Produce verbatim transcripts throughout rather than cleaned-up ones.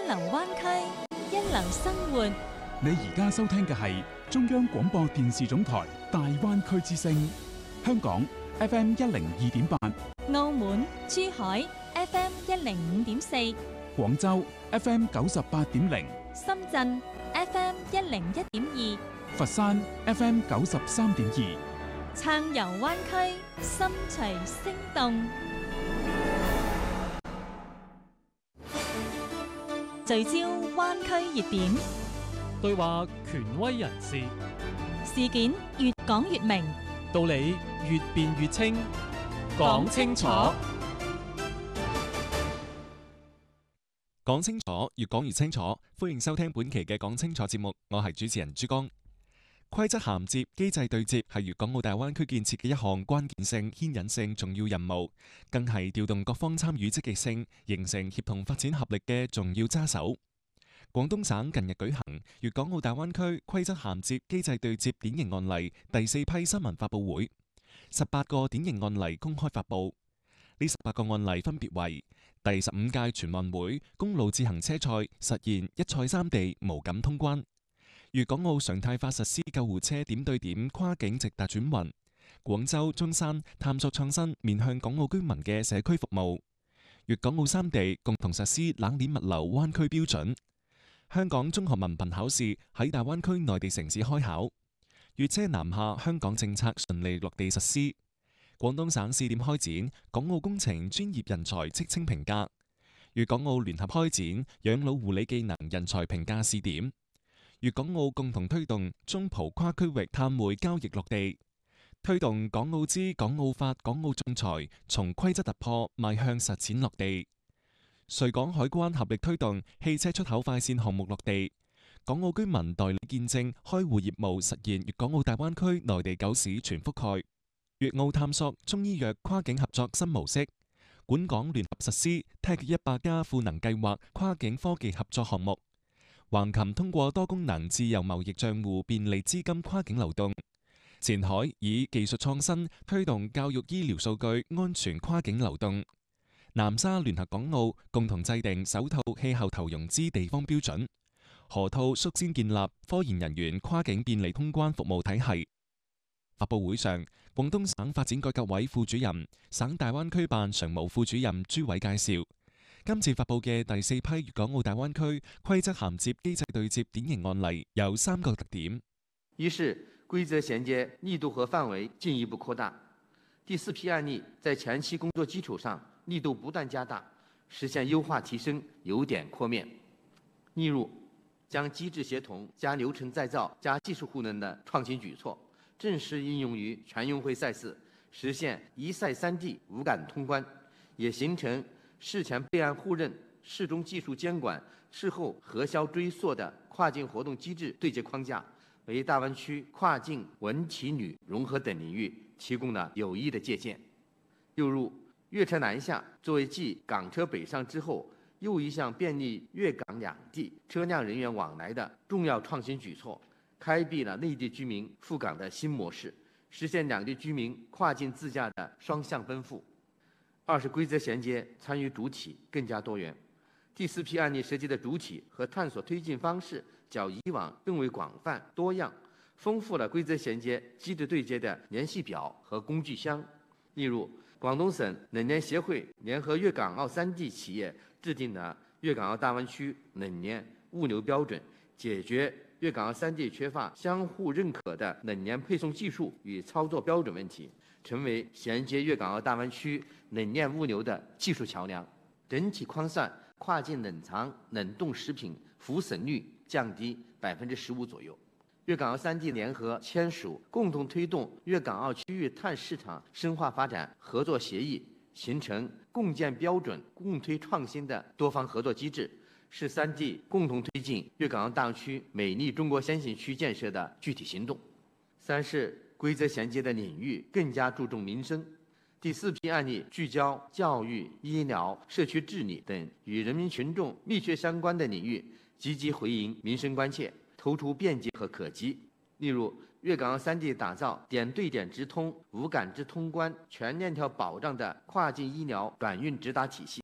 流灣區，一流生活。 你而家收聽嘅係中央廣播電視總台大灣區之聲，香港 F M 一零二點八， 澳門、珠海 F M 一零五點四， 廣州 F M 九十八點零， 深圳 F M 一零一點二， 佛山 F M 九十三點二， 撐遊灣區，心隨聲動。聚焦灣區熱點， 對話權威人士， 事件越講越明， 道理越辯越清，講清楚， 講清楚，越講越清楚。歡迎收聽本期嘅講清楚節目，我係主持人珠江。規則銜接、機制對接係粵港澳大灣區建設嘅一項關鍵性、牽引性重要任務，更係調動各方參與積極性、形成協同發展合力嘅重要揸手。廣東省近日舉行粵港澳大灣區規則銜接、機制對接典型案例第四批新聞發佈會，十八個典型案例公開發佈。呢十八個案例分別為第十五屆全運會公路自行車賽實現一賽三地無感通關。粵港澳常態化實施救護車點對點跨境直達轉運，廣州、中山探索創新面向港澳居民嘅社區服務，粵港澳三地共同實施冷鏈物流灣區標準，香港中學文憑考試喺大灣區內地城市開考，粵車南下香港政策順利落地實施，廣東省試點開展港澳工程專業人才職稱評價，粵港澳聯合開展養老護理技能人才評價試點。粵港澳共同推動中葡跨區域碳匯交易落地，推動港澳資港澳法港澳仲裁從規則突破邁向實踐落地。穗港海關合力推動汽車出口快線項目落地，港澳居民代理見證開戶業務實現粵港澳大灣區內地九市全覆蓋。粵澳探索中醫藥跨境合作新模式，莞港聯合實施 T E C 一百加賦能計劃跨境科技合作項目。橫琴通過多功能自由貿易帳戶便利資金跨境流動，前海以技術創新推動教育醫療數據安全跨境流動，南沙聯合港澳共同制定首套氣候投融資地方標準，河套率先建立科研人員跨境便利通關服務體系。發佈會上，廣東省發展改革委副主任、省大灣區辦常務副主任朱偉介紹。今次發佈嘅第四批粵港澳大灣區規則銜接機制對接典型案例有三個特點： 一是規則銜接力度和範圍進一步擴大；第四批案例在前期工作基礎上力度不斷加大，實現優化提升、由點擴面。例如，將機制協同加流程再造加技術互能的創新舉措正式應用於全運會賽事，實現一賽三地無感通關，也形成事前備案互認、事中技術監管、事後核銷追溯的跨境活動機制對接框架，為大灣區跨境文體旅融合等領域提供了有益的借鑑。又如粵車南下作為繼港車北上之後又一項便利粵港兩地車輛人員往來的重要創新舉措，開闢了內地居民赴港的新模式，實現兩地居民跨境自駕的雙向奔赴。二是規則銜接參與主體更加多元，第四批案例涉及的主體和探索推進方式較以往更為廣泛多樣，豐富了規則銜接機制對接的聯繫表和工具箱。例如，廣東省冷鏈協會聯合粵港澳三地企業制定了粵港澳大灣區冷鏈物流標準，解決粵港澳三地缺乏相互認可的冷鏈配送技術與操作標準問題，成為銜接粵港澳大灣區冷鏈物流的技術橋樑。整體框算跨境冷藏冷凍食品浮損率降低百分之十五左右。粵港澳三地聯合簽署共同推動粵港澳區域碳市場深化發展合作協議，形成共建標準、共推創新的多方合作機制，是三地共同推進粵港澳大灣區美麗中國先行區建設的具體行動。三是規則銜接的領域更加注重民生，第四批案例聚焦教育、醫療、社區治理等與人民群眾密切相關的領域，積極回應民生關切，突出便捷和可及。例如，粵港澳三地打造點對點直通、無感知通關、全鏈條保障的跨境醫療轉運直達體系，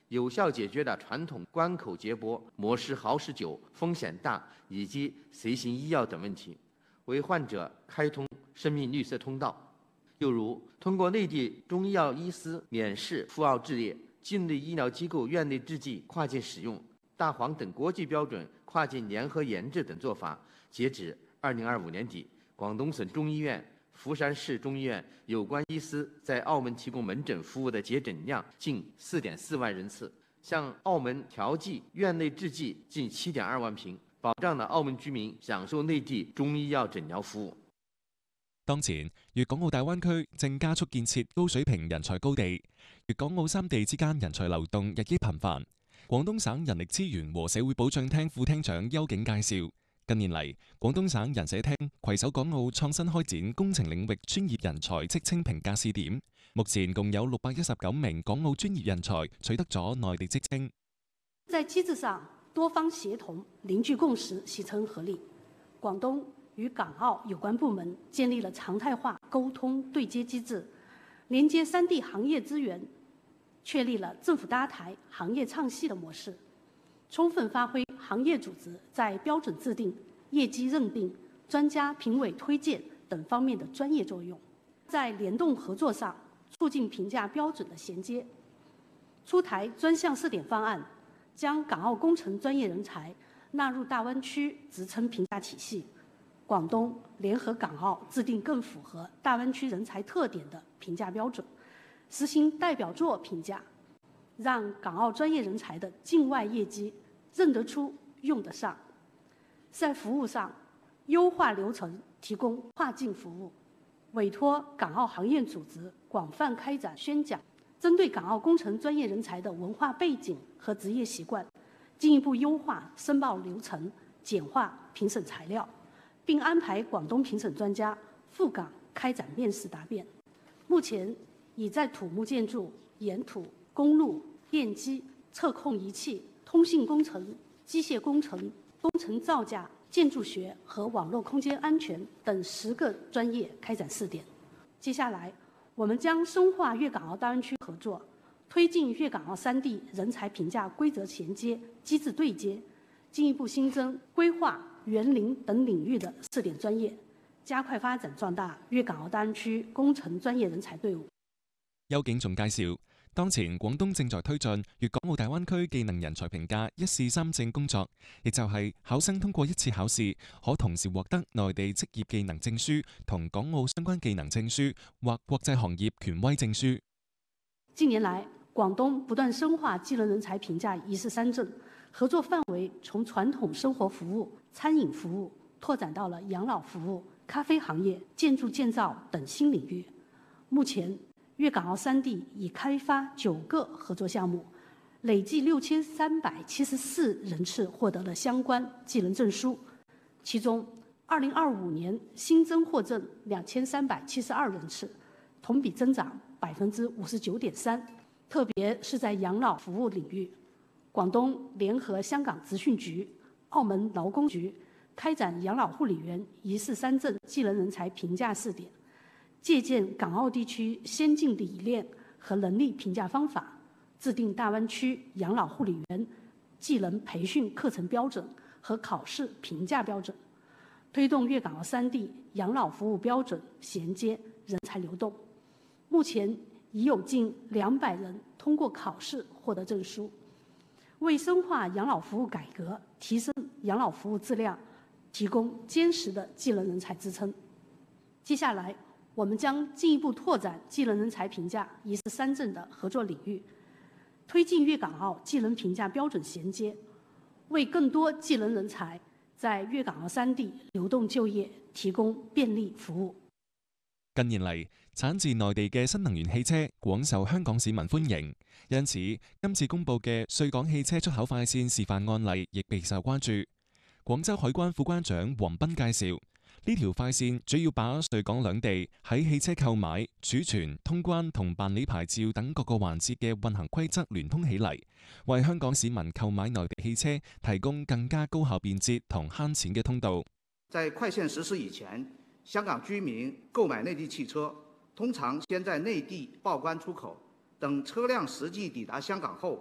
有效解决了传统关口接驳、磨石好使久、风险大以及随行医药等问题，为患者开通生命绿色通道。又如，通过内地中医药医师免试赴澳置业、境内医疗机构院内制剂跨境使用、大黄等国际标准跨境联合研制等做法，截止二零二五年底，广东省中医院、福山市中医院有关医师在澳门提供门诊服务的接诊量近四点四万人次，向澳门调剂院内制剂近七点二万瓶，保障了澳门居民享受内地中醫藥診療服務。 當前，粵港澳大灣區正加速建設高水平人才高地，粵港澳三地之間人才流動日益頻繁。廣東省人力資源和社會保障廳副廳長邱景介紹，近年嚟，廣東省人社廳攜手港澳創新開展工程領域專業人才職稱評價試點，目前共有六百一十九名港澳專業人才取得咗內地職稱。 在機制上，多方協同、凝聚共識，形成合力。廣東與港澳有關部門建立了常態化溝通對接機制，連接三地行業資源，確立了政府搭台、行業唱戲的模式，充分發揮行業組織在標準制定、業績認定、專家評委推薦等方面的專業作用，在聯動合作上促進評價標準的銜接，出台專項試點方案，將港澳工程專業人才納入大灣區職稱評價體系。廣東聯合港澳制定更符合大灣區人才特點的評價標準，實行代表作評價，讓港澳專業人才的境外業績認得出、用得上。在服務上，優化流程，提供跨境服務，委託港澳行業組織廣泛開展宣講，針對港澳工程專業人才的文化背景和職業習慣，進一步優化申報流程，簡化評審材料，並安排廣東評審專家赴港開展面試答辯。目前已在土木建築、岩土、公路、電機、測控儀器、通信工程、機械工程、工程造價、建築學和網絡空間安全等十個專業開展試點。接下來，我們將深化粵港澳大灣區合作，推進粵港澳三地人才評價規則銜接、機制對接，進一步新增規劃、園林等領域的試點專業，加快發展壯大粵港澳大灣區工程專業人才隊伍。 邱景仲介紹，當前廣東正在推進粵港澳大灣區技能人才評價一試三證工作，亦就係考生通過一次考試，可同時獲得內地職業技能證書同港澳相關技能證書或國際行業權威證書。 近年來，廣東不斷深化技能人才評價一試三證，合作範圍從傳統生活服務、餐飲服務拓展到了養老服務、咖啡行業、建築建造等新領域。目前，粵港澳三地已開發九個合作項目，累計六千三百七十四人次獲得了相關技能證書。其中，二零二五年新增獲證兩千三百七十二人次，同比增長百分之五十九點三。特別是在養老服務領域，廣東聯合香港職訓局、澳門勞工局開展養老護理員一試三證技能人才評價試點，借鑑港澳地區先進理念和能力評價方法，制定大灣區養老護理員技能培訓課程標準和考試評價標準，推動粵港澳三地養老服務標準銜接人才流動。目前已有近兩百人通過考試獲得證書，為深化養老服務改革、提升養老服務質量，提供堅實的技能人才支撐。接下來，我們將進一步拓展技能人才評價一試三證的合作領域，推進粵港澳技能評價標準銜接，為更多技能人才在粵港澳三地流動就業提供便利服務。 近年嚟，產自內地嘅新能源汽車廣受香港市民歡迎，因此今次公佈嘅穗港汽車出口快線示範案例亦備受關注。廣州海關副關長黃斌介紹，呢條快線主要把穗港兩地喺汽車購買、儲存、通關同辦理牌照等各個環節嘅運行規則聯通起嚟，為香港市民購買內地汽車提供更加高效便捷同慳錢嘅通道。 在快線實施以前，香港居民購買內地汽車，通常先在內地報關出口，等車輛實際抵達香港後，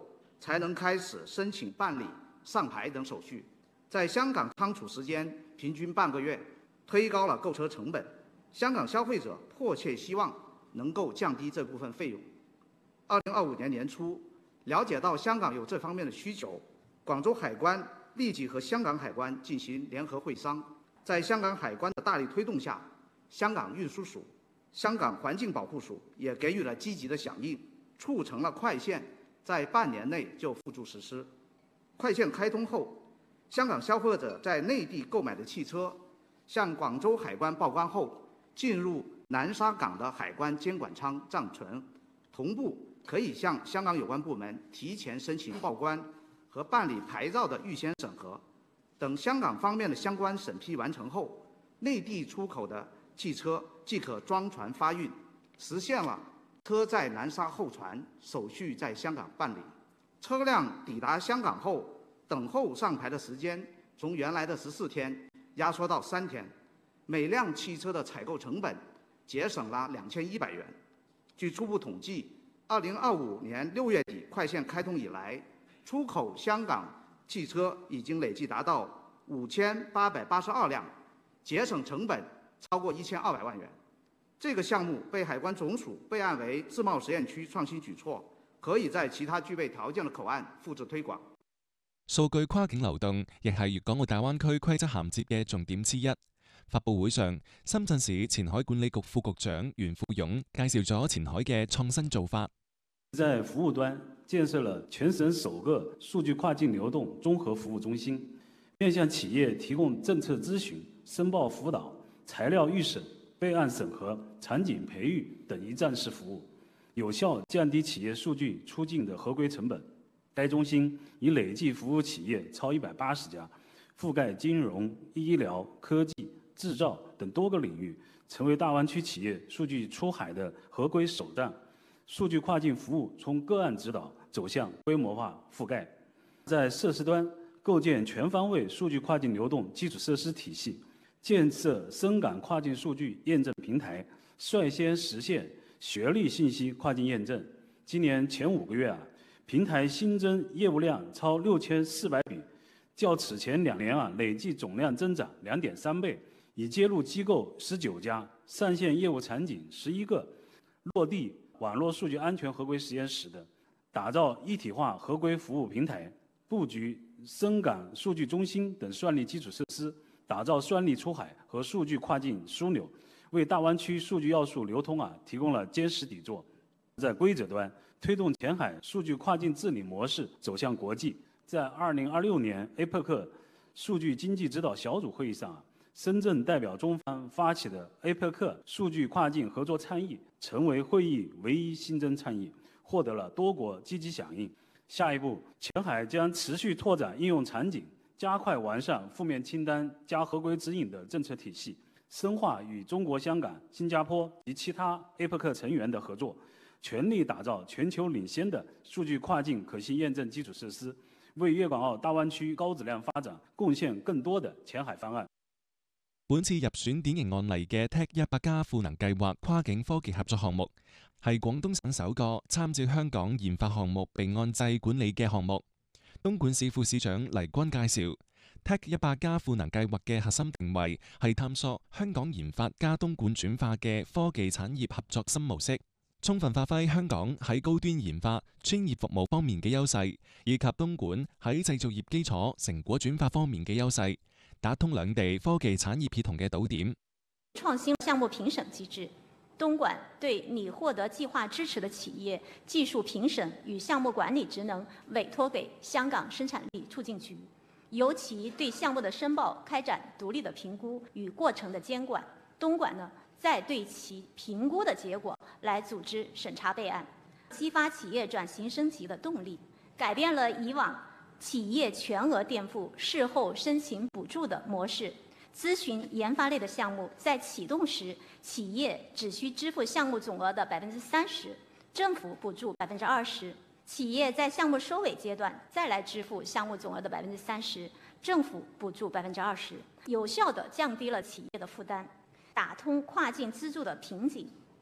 才能开始申请办理、上牌等手续，在香港仓储时间平均半个月，推高了购车成本。香港消费者迫切希望能够降低这部分费用。二零二五年年初，了解到香港有这方面的需求，广州海关立即和香港海关进行联合会商。在香港海关的大力推动下，香港运输署、香港环境保护署也给予了积极的响应，促成了快线在半年内就付诸实施。快线开通后，香港消费者在内地购买的汽车，向广州海关报关后，进入南沙港的海关监管仓暂存，同步可以向香港有关部门提前申请报关和办理牌照的预先审核。等香港方面的相关审批完成后，内地出口的汽车即可装船发运，实现了车在南沙候船，手续在香港办理。车辆抵达香港后，等候上牌的时间从原来的十四天压缩到三天，每辆汽车的采购成本节省了两千一百元。据初步统计，二零二五年六月底快线开通以来，出口香港汽车已经累计达到五千八百八十二辆，节省成本超过一千二百万元。这个项目被海关总署备案为自贸实验区创新举措，可以在其他具備條件嘅口岸複製推廣。 數據跨境流動亦係粵港澳大灣區規則銜接嘅重點之一。發佈會上，深圳市前海管理局副局長袁富勇介紹咗前海嘅創新做法。 在服務端建設了全省首個數據跨境流動綜合服務中心，面向企業提供政策諮詢、申報輔導、材料預審、備案審核、場景培育等一站式服務，有效降低企業數據出境的合規成本。該中心已累計服務企業超一百八十家，覆蓋金融、醫療、科技、製造等多個領域，成為大灣區企業數據出海的合規首站。數據跨境服務從個案指導走向規模化覆蓋。在設施端，構建全方位數據跨境流動基礎設施體系，建設深港跨境數據驗證平台，率先實現學歷信息跨境驗證。今年前五個月啊，平台新增業務量超六千四百筆，較此前兩年啊累計總量增長兩點三倍，已接入機構十九家，上線業務場景十一個，落地網絡數據安全合規實驗室的，打造一體化合規服務平台，佈局深港數據中心等算力基礎設施，打造算力出海和數據跨境樞紐，為大灣區數據要素流通啊提供了堅實底座。在規則端，推動前海數據跨境治理模式走向國際。在二零二六年 A P E C 數據經濟指導小組會議上，深圳代表中方發起的 A P E C 數據跨境合作倡議，成為會議唯一新增倡議，獲得了多國積極響應。下一步，前海將持續拓展應用場景，加快完善負面清單加合規指引的政策體系，深化與中國香港、新加坡及其他 A P E C 成員的合作，全力打造全球領先的數據跨境可信驗證基礎設施，為粵港澳大灣區高質量發展貢獻更多的前海方案。 本次入選典型案例嘅 Tech 一百加賦能計劃跨境科技合作項目，係廣東省首個參照香港研發項目備案制管理嘅項目。東莞市副市長黎軍介紹 ，Tech 一百加賦能計劃嘅核心定位係探索香港研發加東莞轉化嘅科技產業合作新模式。充分發揮香港喺高端研發、專業服務方面嘅優勢，以及東莞喺製造業基礎成果轉化方面嘅優勢，打通兩地科技產業協同嘅島點。 創新項目評審機制，東莞對擬獲得計劃支持的企業技術評審與項目管理職能委託給香港生產力促進局，由其對項目的申報開展獨立的評估與過程的監管。東莞呢，再對其評估的結果來組織審查備案，激發企業轉型升級的動力，改變了以往企業全額墊付、事後申請補助的模式。諮詢研發類的項目在啟動時，企業只需支付項目總額的百分之三十，政府補助百分之二十；企業在項目收尾階段再來支付項目總額的百分之三十，政府補助百分之二十，有效地降低了企業的負擔。打通跨境資助的瓶頸，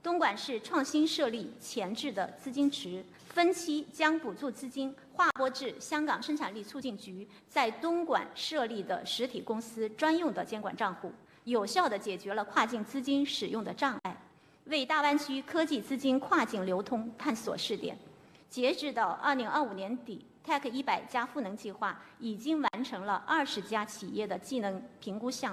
东莞市创新设立前置的资金池，分期将补助资金划拨至香港生产力促进局在东莞设立的实体公司专用的监管账户，有效地解决了跨境资金使用的障碍，为大湾区科技资金跨境流通探索试点。截至到二零二五年底 ，Tech 一百家赋能计划已经完成了二十家企业的技能评估项